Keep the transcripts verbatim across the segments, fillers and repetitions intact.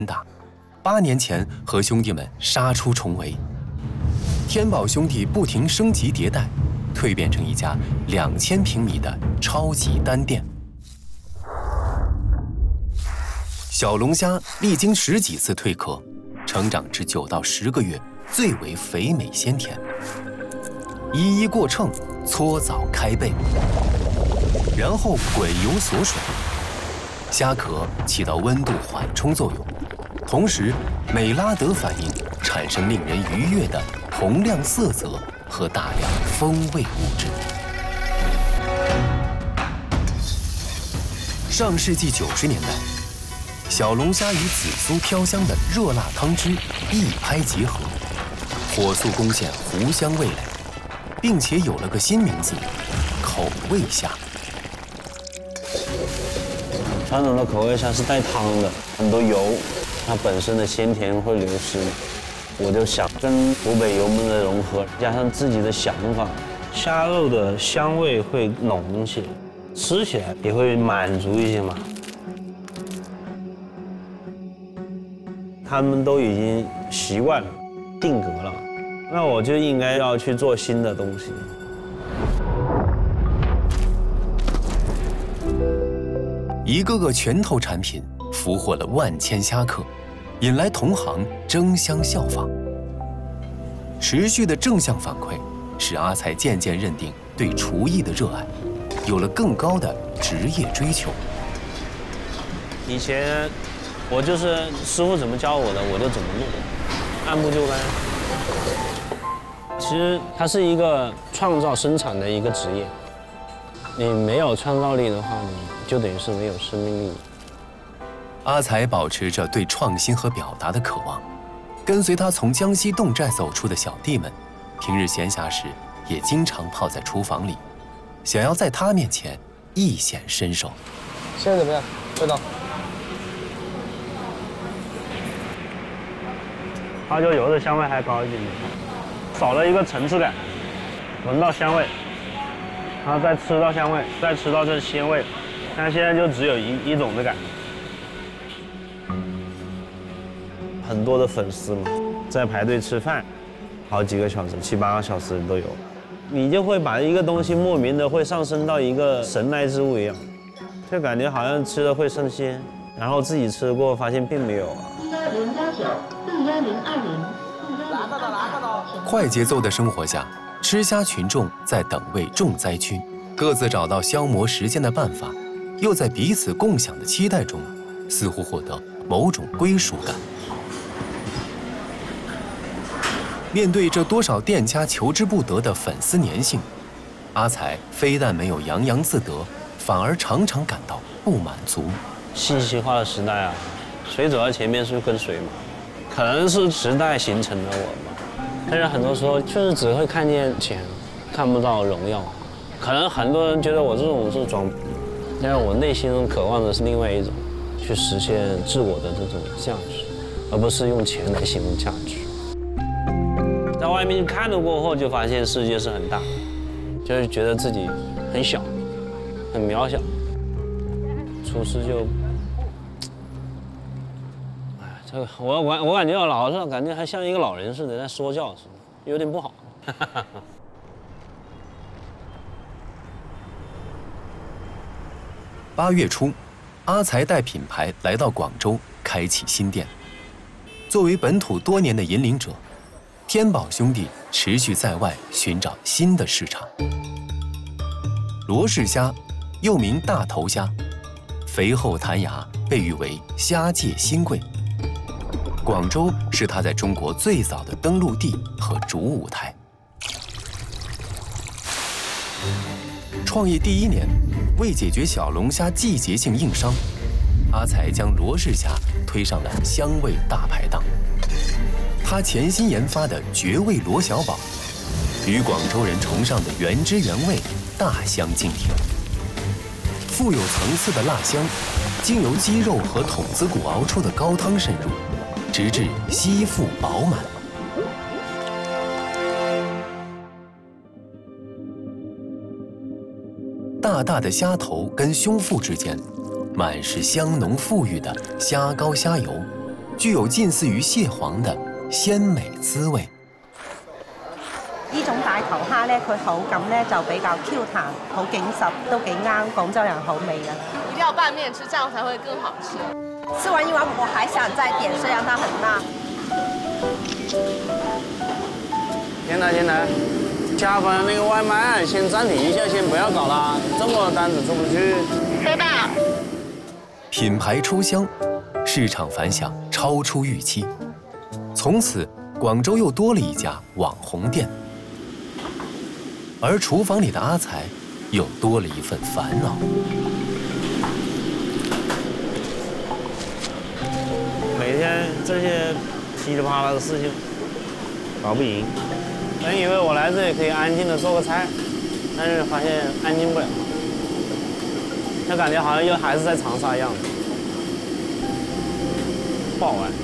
大，八年前和兄弟们杀出重围。天宝兄弟不停升级迭代，蜕变成一家两千平米的超级单店。小龙虾历经十几次蜕壳，成长至九到十个月，最为肥美鲜甜。一一过秤，搓澡开背，然后滚油锁水。虾壳起到温度缓冲作用，同时美拉德反应产生令人愉悦的红亮色泽和大量风味物质。上世纪九十年代，小龙虾与紫苏飘香的热辣汤汁一拍即合，火速攻陷湖湘味蕾，并且有了个新名字——口味虾。 传统的口味虾是带汤的，很多油，它本身的鲜甜会流失。我就想跟湖北油焖的融合，加上自己的想法，虾肉的香味会浓些，吃起来也会满足一些嘛。他们都已经习惯了，定格了，那我就应该要去做新的东西。 一个个拳头产品俘获了万千虾客，引来同行争相效仿。持续的正向反馈，使阿才渐渐认定对厨艺的热爱，有了更高的职业追求。 以前我就是师傅怎么教我的，我就怎么弄，按部就班。其实它是一个创造生产的一个职业，你没有创造力的话，你就等于是没有生命力。 阿才保持着对创新和表达的渴望，跟随他从江西侗寨走出的小弟们，平日闲暇时也经常泡在厨房里，想要在他面前一显身手。 现在怎么样？味道？ 花椒油的香味还高一点点，少了一个层次感，闻到香味，然后再吃到香味，再吃到这鲜味，但现在就只有一一种的感觉。很多的粉丝嘛，在排队吃饭，好几个小时，七八个小时都有，你就会把一个东西莫名的会上升到一个神来之物一样，就感觉好像吃的会升仙，然后自己吃过发现并没有啊。 四幺零幺九，四幺零二零，快节奏的生活下，吃虾群众在等位重灾区，各自找到消磨时间的办法，又在彼此共享的期待中，似乎获得某种归属感。面对这多少店家求之不得的粉丝粘性，阿才非但没有洋洋自得，反而常常感到不满足。 信息化的时代啊，谁走在前面是跟谁嘛，可能是时代形成了我嘛。但是很多时候就是只会看见钱，看不到荣耀。可能很多人觉得我这种是装，但是我内心中渴望的是另外一种，去实现自我的这种价值，而不是用钱来形容价值。在外面看了过后，就发现世界是很大，就是觉得自己很小，很渺小。处事就，哎，这个我我我感觉我老是感觉还像一个老人似的在说教似的，有点不好。 八月初，阿才带品牌来到广州，开启新店。作为本土多年的引领者，天宝兄弟持续在外寻找新的市场。罗氏虾，又名大头虾，肥厚弹牙，被誉为虾界新贵。广州是它在中国最早的登陆地和主舞台。创业第一年，为解决小龙虾季节性硬伤，阿才将罗氏虾推上了香味大排档。他潜心研发的绝味罗小宝，与广州人崇尚的原汁原味大相径庭。富有层次的辣香，经由鸡肉和筒子骨熬出的高汤渗入，直至吸附饱满。大大的虾头跟胸腹之间，满是香浓馥郁的虾膏虾油， 具有近似於蟹黃的鮮美滋味。 呢種大頭蝦咧，佢口感咧就比較 Q 彈，好緊實，都幾啱廣州人口味嘅。 一定要拌面吃，這樣才會更好吃。 吃完一碗，我還想再點，雖然它很辣。 天來天來，加班那個外賣先暫停一下，先不要搞了，這麼單子出不去。 收到。 品牌出鄉，市場反響超出預期，從此廣州又多了一家網紅店。而廚房裡的阿財又多了一份煩惱。 每天這些噼里啪啦的事情搞不贏，本以為我來這裡可以安靜的做個菜，但是發現安靜不了，就感覺好像又還是在長沙一樣，不好玩。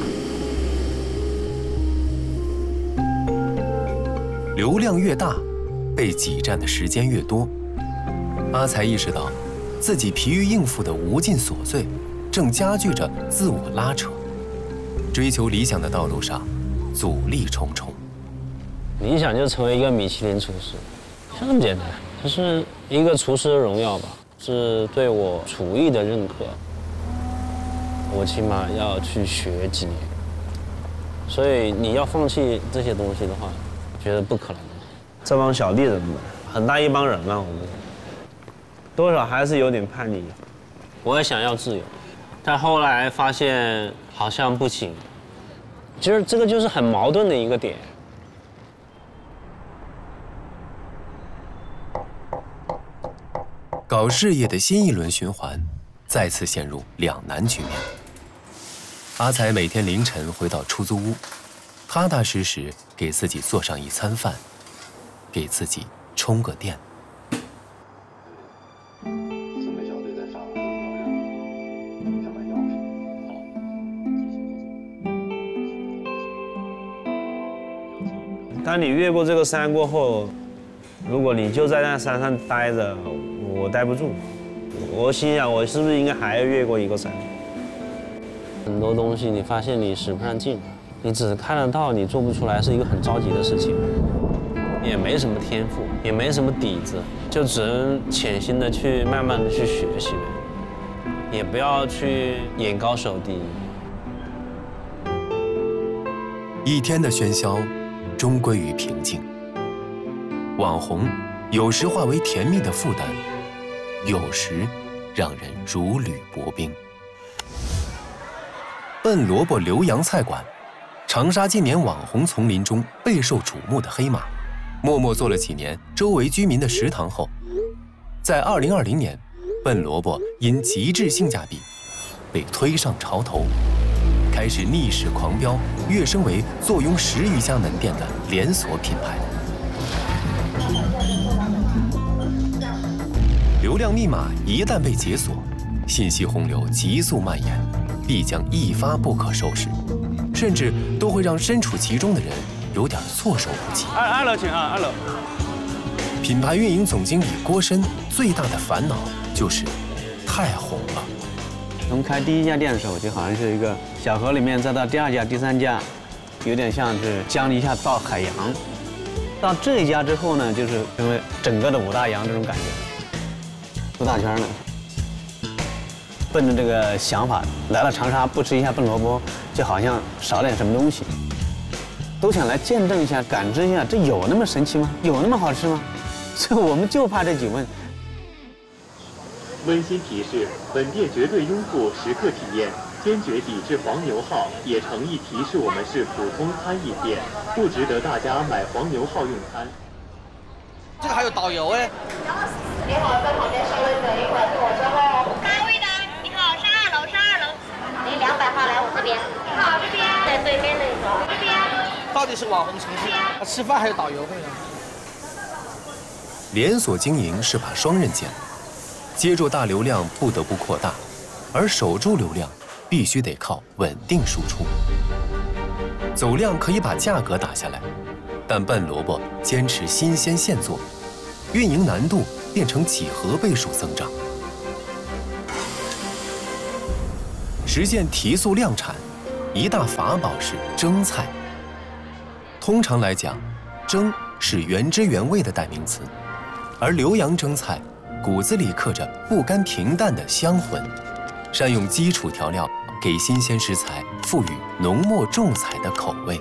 流量越大，被擠占的時間越多，阿財意識到，自己疲於應付的無盡瑣碎，正加劇着自我拉扯。追求理想的道路上，阻力重重。 理想就成為一個米其林廚師，就這麼簡單，就是一個廚師的榮耀吧，是對我廚藝的認可。我起碼要去學幾年，所以你要放棄這些東西的話，我覺得不可能。這幫小弟人們，很大一幫人啊，我們多少還是有點叛逆。我也想要自由，但後來發現好像不行。其實這個就是很矛盾的一個點。 搞事業的新一輪循環，再次陷入兩難局面。阿財每天凌晨回到出租屋，踏踏實實給自己做上一餐飯，給自己充個電。 當你越過這個山過後，如果你就在那山上待着，我待不住。我心想，我是不是應該還要越過一個山？很多東西你發現你使不上勁，你只看得到，你做不出來，是一個很着急的事情。也沒什麼天賦，也沒什麼底子，就只能潛心的去慢慢的去學習，也不要去眼高手低。 一天的喧囂，終歸於平靜。網紅有時化為甜蜜的負擔，有時讓人如履薄冰。笨蘿蔔留洋菜館，長沙今年網紅叢林中備受矚目的黑馬，默默做了幾年周圍居民的食堂後，在二零二零年，笨蘿蔔因極致性價比被推上潮頭，開始逆勢狂飆，躍升為坐擁十餘家門店的連鎖品牌。流量密碼一旦被解鎖，信息洪流急速蔓延，必將一發不可收拾，甚至都會讓身處其中的人有點措手不及。 二二樓請啊，二樓。 品牌運營總經理郭申最大的煩惱就是太紅了。 從開第一家店的時候，就好像是一個小河裡面，再到第二家、第三家，有點像是江一下到海洋。到這一家之後呢，就是成為整個的五大洋這種感覺。出大圈了，奔着這個想法來了長沙，不吃一下笨蘿蔔，就好像少點什麼東西。都想來見證一下、感知一下，這有那麼神奇嗎？有那麼好吃嗎？所以我們就怕這幾問。 溫馨提示：本店絕對擁護食客體驗，堅決抵制黃牛號，也誠意提示我們是普通餐飲店，不值得大家買黃牛號用餐。 這個還有導遊哎。 你好，在旁邊稍微等一會兒，我之後。哪位的？你好，是二樓，是二樓。你兩百號來我這邊。你好，這邊。在對面那個。這邊。 到底是網紅城市，啊，吃飯還有導遊費呢。 連鎖經營是把雙刃劍，接住大流量不得不擴大，而守住流量必須得靠穩定輸出。走量可以把價格打下來，但笨蘿蔔堅持新鮮現做，運營難度變成幾何倍數增長。實現提速量產， 一大法宝是蒸菜。通常来讲，蒸是原汁原味的代名词，而浏阳蒸菜骨子里刻着不甘平淡的香魂，善用基础调料，给新鲜食材赋予浓墨重彩的口味。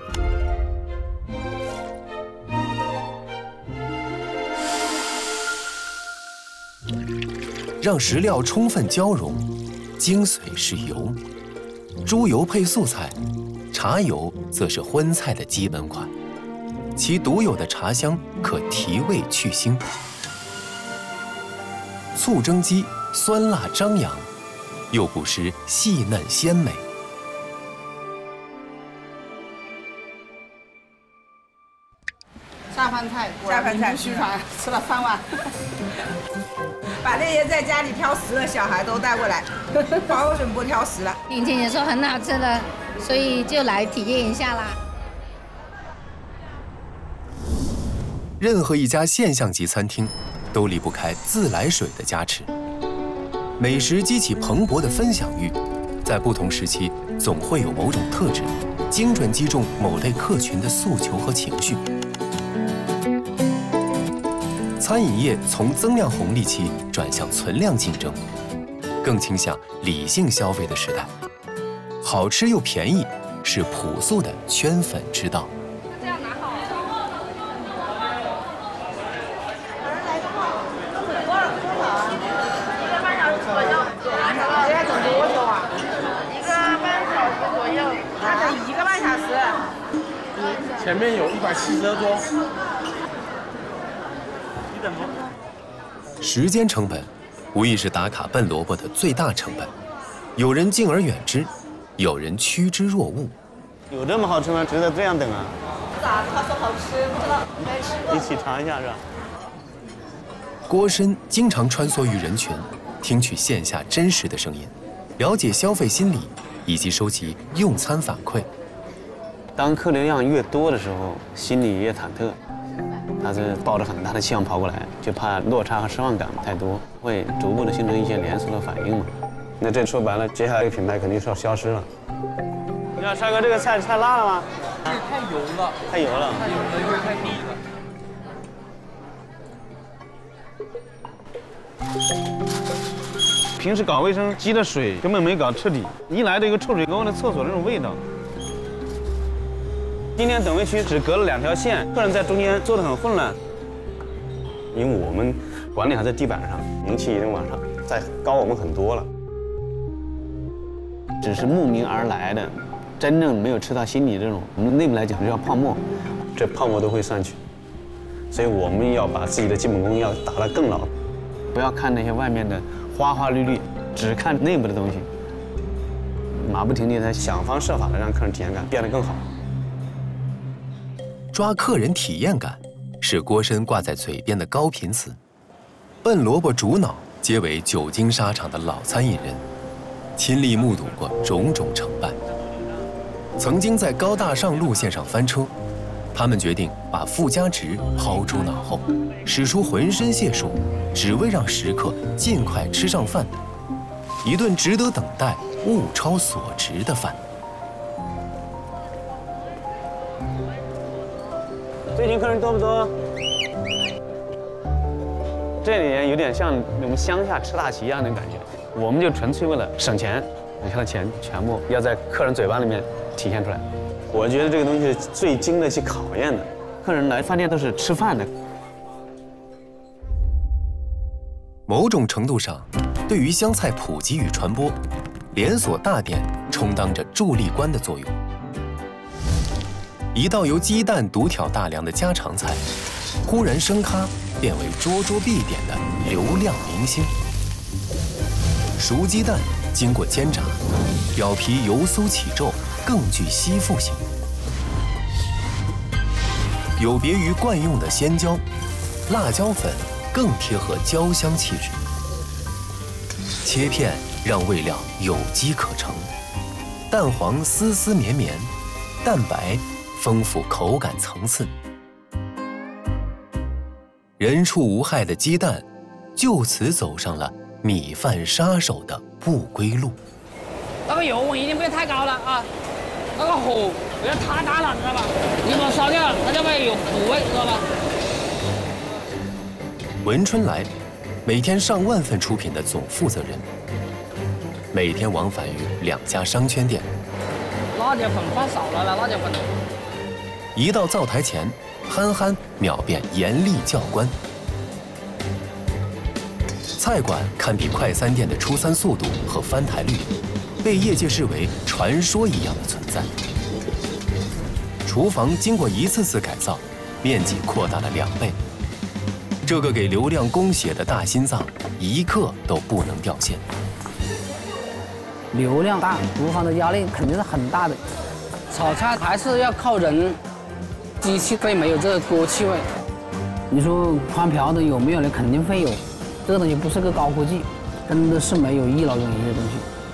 让食料充分交融，精髓是油。猪油配素菜，茶油则是荤菜的基本款，其独有的茶香可提味去腥。醋蒸鸡酸辣张扬，又不失细嫩鲜美。 下饭菜，下饭菜虚传，吃了三碗。把那些在家里挑食的小孩都带过来，保准不挑食了。 听姐姐说很好吃的，所以就来体验一下啦。 任何一家现象级餐厅都离不开自来水的加持。美食激起蓬勃的分享欲，在不同时期总会有某种特质，精准击中某类客群的诉求和情绪。餐饮业从增量红利期转向存量竞争，更倾向理性消费的时代。好吃又便宜是朴素的圈粉之道。 这样拿好。 多少多少？一个半小时左右。大概等多久啊？一个半小时左右。那等一个半小时。 前面有一百七十二桌。 时间成本，无疑是打卡笨萝卜的最大成本。有人敬而远之，有人趋之若鹜。 有这么好吃吗？值得这样等啊？ 咋？他说好吃，不知道没吃过。 一起尝一下是吧？ 郭深经常穿梭于人群，听取线下真实的声音，了解消费心理，以及收集用餐反馈。 当客流量越多的时候，心里越忐忑。他是抱着很大的期望跑过来，就怕落差和失望感太多，会逐步的形成一些连锁的反应嘛。那这说白了，接下来这个品牌肯定是要消失了。你看帅哥，这个菜太辣了吗？ 这太油了， 太油了， 太油了，油太低了。平时搞卫生，积的水根本没搞彻底，一来这个臭水沟，那厕所那种味道。今天等位区只隔了两条线，客人在中间坐得很混乱。因为我们管理还在地板上，人气已经往上再高我们很多了。只是慕名而来的，真正没有吃到心里这种，我们内部来讲就叫泡沫，这泡沫都会上去。所以我们要把自己的基本功要打得更牢，不要看那些外面的花花绿绿，只看内部的东西。马不停蹄地想方设法的让客人体验感变得更好。 抓客人体验感是郭深挂在嘴边的高频词。笨萝卜主脑皆为久经沙场的老餐饮人，亲历目睹过种种成败，曾经在高大上路线上翻车。他们决定把附加值抛诸脑后，使出浑身解数，只为让食客尽快吃上饭，一顿值得等待、物超所值的饭。 最近客人多不多？这里有点像我们乡下吃大席一样的感觉，我们就纯粹为了省钱，你看的钱全部要在客人嘴巴里面体现出来。我觉得这个东西是最经得起考验的。客人来饭店都是吃饭的。 某种程度上，对于湘菜普及与传播，连锁大店充当着助力官的作用。一道由鸡蛋独挑大梁的家常菜，忽然升咖，变为桌桌必点的流量明星。熟鸡蛋经过煎炸，表皮油酥起皱，更具吸附性。有别于惯用的鲜椒，辣椒粉更贴合椒香气质。切片让味料有机可乘，蛋黄丝丝绵绵，蛋白丰富口感层次。人畜无害的鸡蛋，就此走上了米饭杀手的不归路。 那个油温一定不要太高了啊！ 那个火不要太大了，知道吧？你把它烧掉了，它就会有苦味，知道吧？ 文春来，每天上万份出品的总负责人，每天往返于两家商圈店。 辣椒粉放少了了，辣椒粉。 一到灶台前，憨憨秒变严厉教官。菜馆堪比快餐店的出餐速度和翻台率，被业界视为传说一样的存在。厨房经过一次次改造，面积扩大了两倍。这个给流量供血的大心脏，一刻都不能掉线。 流量大，厨房的压力肯定是很大的。炒菜还是要靠人，机器会没有这个锅气味。你说宽瓢的有没有呢？肯定会有。这个东西不是个高科技，真的是没有一劳永逸的东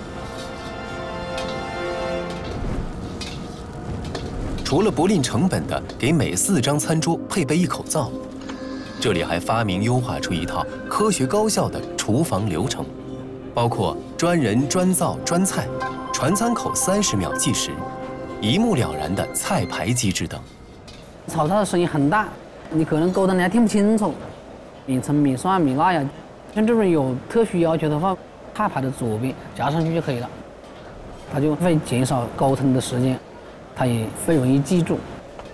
西。 除了不吝成本的给每四张餐桌配备一口灶，这里还发明优化出一套科学高效的厨房流程，包括专人专灶专菜、传餐口三十秒计时、一目了然的菜牌机制等。 炒菜的声音很大，你可能沟通你还听不清楚。米葱、米蒜、米辣呀，像这种有特殊要求的话，菜牌的左边加上去就可以了，它就会减少沟通的时间，它也会容易记住。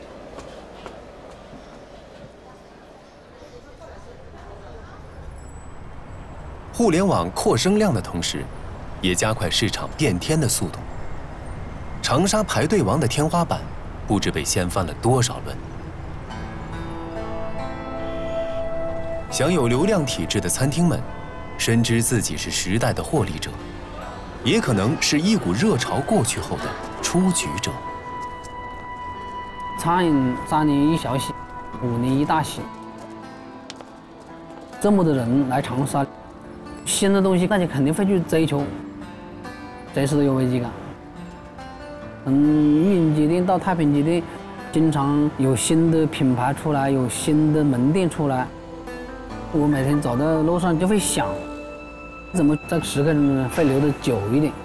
互联网扩声量的同时，也加快市场变天的速度。长沙排队王的天花板，不知被掀翻了多少轮。享有流量体制的餐厅们，深知自己是时代的获利者，也可能是一股热潮过去后的出局者。 餐饮三年一小喜，五年一大喜。这么多人来长沙，新的东西大家肯定会去追求，随时都有危机感。从运营街店到太平街店，经常有新的品牌出来，有新的门店出来。我每天走在路上就会想，怎么这个时刻呢会留得久一点。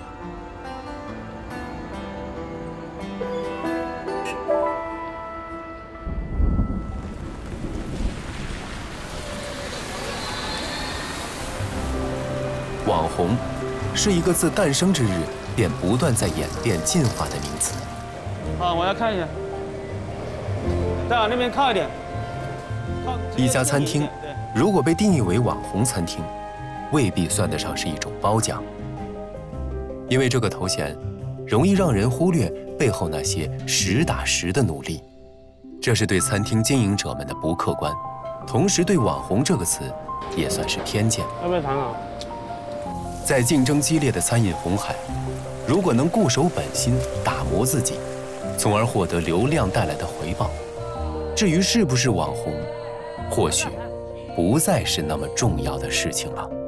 网红是一个自诞生之日便不断在演变进化的名词。 啊，我要看一下，再往那边靠一点。 一家餐厅如果被定义为网红餐厅，未必算得上是一种褒奖，因为这个头衔容易让人忽略背后那些实打实的努力。这是对餐厅经营者们的不客观，同时对网红这个词也算是偏见。 要不要谈啊？ 在竞争激烈的餐饮红海，如果能固守本心，打磨自己，从而获得流量带来的回报，至于是不是网红，或许不再是那么重要的事情了。